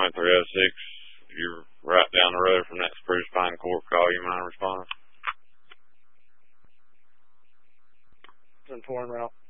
2306. You're right down the road from that Spruce Pine Court call. You mind responding? It's in foreign route.